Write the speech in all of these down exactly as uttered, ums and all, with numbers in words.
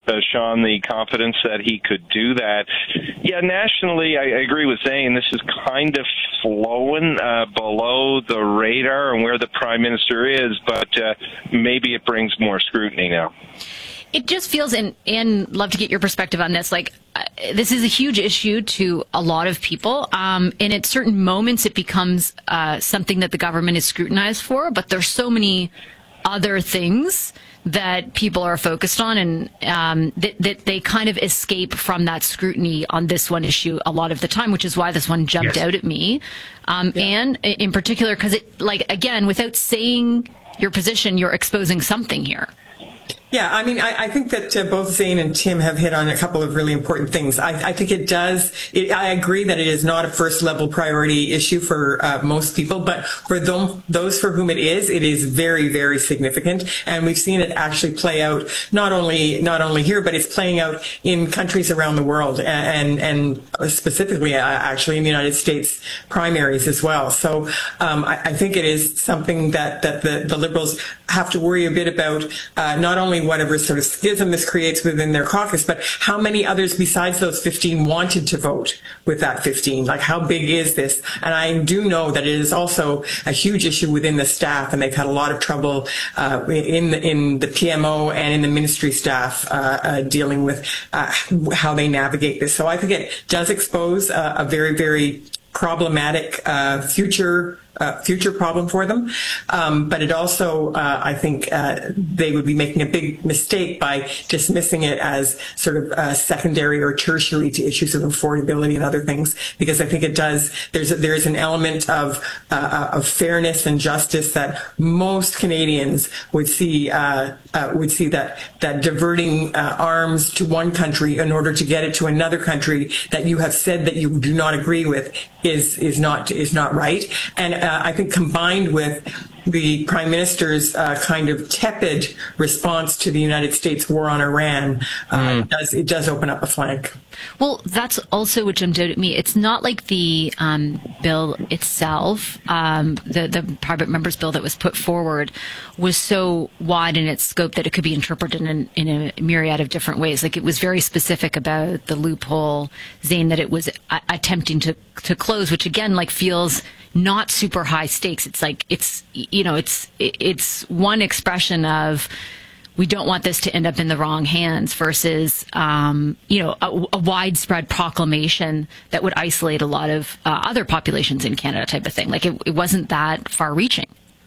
uh, Sean, the confidence that he could do that. Yeah, nationally, I, I agree with saying this is kind of flowing uh, below the radar and where the prime minister is, but uh, maybe it brings more scrutiny now. It just feels, and, and love to get your perspective on this, like uh, this is a huge issue to a lot of people. Um, and at certain moments, it becomes uh, something that the government is scrutinized for. But there's so many other things that people are focused on, and um, that, that they kind of escape from that scrutiny on this one issue a lot of the time, which is why this one jumped yes. out at me. Um, yeah. And in particular, because it, like, again, without saying your position, you're exposing something here. Yeah, I mean, I, I think that uh, both Zane and Tim have hit on a couple of really important things. I, I think it does, it, I agree that it is not a first level priority issue for uh, most people, but for them, those for whom it is, it is very, very significant. And we've seen it actually play out not only, not only here, but it's playing out in countries around the world, and, and specifically uh, actually in the United States primaries as well. So um, I, I think it is something that, that the, the Liberals have to worry a bit about, uh, not only whatever sort of schism this creates within their caucus, but how many others besides those fifteen wanted to vote with that fifteen? Like, how big is this? And I do know that it is also a huge issue within the staff, and they've had a lot of trouble uh, in, the, in the P M O and in the ministry staff uh, uh, dealing with uh, how they navigate this. So I think it does expose uh, a very, very problematic uh, future Uh, future problem for them, um, but it also, uh, I think, uh, they would be making a big mistake by dismissing it as sort of uh, secondary or tertiary to issues of affordability and other things, because I think it does. There's a, there is an element of uh, of fairness and justice that most Canadians would see uh, uh, would see that that diverting uh, arms to one country in order to get it to another country that you have said that you do not agree with is is not is not right. And uh, I think combined with the Prime Minister's uh, kind of tepid response to the United States war on Iran, uh, mm. it, does, it does open up a flank. Well, that's also what jumped out at me. It's not like the um, bill itself, um, the, the private members bill that was put forward, was so wide in its scope that it could be interpreted in, in a myriad of different ways. Like, it was very specific about the loophole, Zane, that it was uh, attempting to, to close, which again, like, feels not super high stakes. It's like, it's, you know, it's, it's one expression of, we don't want this to end up in the wrong hands versus, um, you know, a, a widespread proclamation that would isolate a lot of uh, other populations in Canada type of thing. Like, it, it wasn't that far reaching.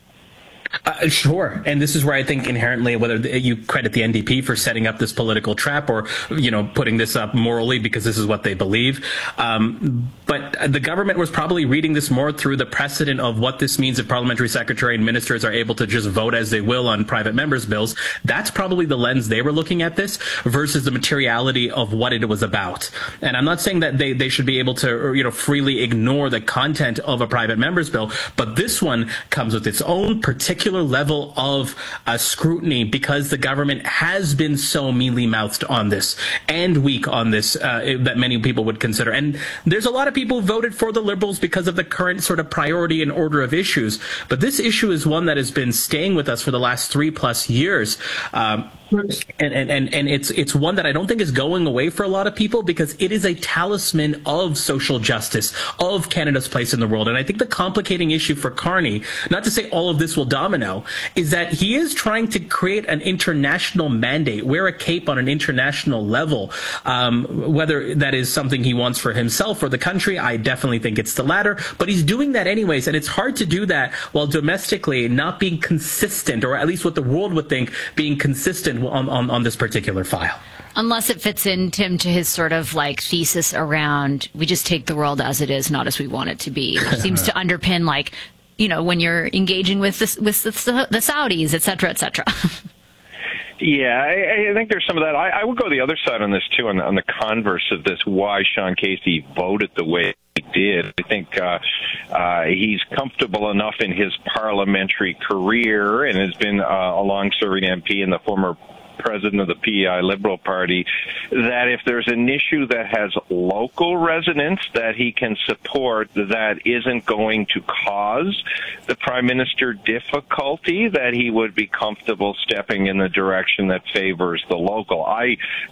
Uh, sure. And this is where I think inherently, whether you credit the N D P for setting up this political trap or, you know, putting this up morally because this is what they believe. Um, but the government was probably reading this more through the precedent of what this means if parliamentary secretary and ministers are able to just vote as they will on private members' bills. That's probably the lens they were looking at this versus the materiality of what it was about. And I'm not saying that they, they should be able to, you know, freely ignore the content of a private members' bill, but this one comes with its own particular level of uh, scrutiny because the government has been so mealy-mouthed on this and weak on this uh, that many people would consider. And there's a lot of people who voted for the Liberals because of the current sort of priority and order of issues. But this issue is one that has been staying with us for the last three plus years. Um, And, and, and it's it's one that I don't think is going away for a lot of people because it is a talisman of social justice, of Canada's place in the world. And I think the complicating issue for Carney, not to say all of this will domino, is that he is trying to create an international mandate, wear a cape on an international level. Um, whether that is something he wants for himself or the country, I definitely think it's the latter. But he's doing that anyways, and it's hard to do that while domestically not being consistent, or at least what the world would think being consistent On, on, on this particular file. Unless it fits in, Tim, to his sort of like thesis around we just take the world as it is, not as we want it to be, which seems to underpin, like, you know, when you're engaging with the, with the, the Saudis, et cetera, et cetera. Yeah, I, I think there's some of that. I, I would go the other side on this, too, on the, on the converse of this, why Sean Casey voted the way he did. I think uh, uh, he's comfortable enough in his parliamentary career and has been uh, a long-serving M P and the former president of the P E I Liberal Party, that if there's an issue that has local resonance that he can support that isn't going to cause the Prime Minister difficulty, that he would be comfortable stepping in the direction that favors the local. I